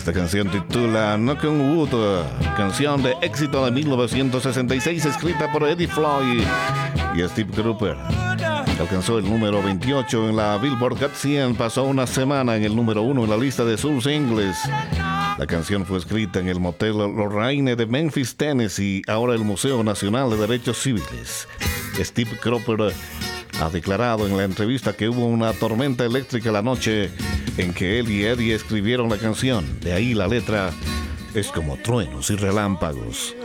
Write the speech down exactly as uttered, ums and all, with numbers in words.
Esta canción titula Knock on Wood, canción de éxito de mil novecientos sesenta y seis, escrita por Eddie Floyd y Steve Cropper. Alcanzó el número veintiocho en la Billboard Hot cien, pasó una semana en el número uno en la lista de soul singles. La canción fue escrita en el motel Lorraine de Memphis, Tennessee, ahora el Museo Nacional de Derechos Civiles. Steve Cropper ha declarado en la entrevista que hubo una tormenta eléctrica la noche en que él y Eddie escribieron la canción. De ahí la letra: es como truenos y relámpagos.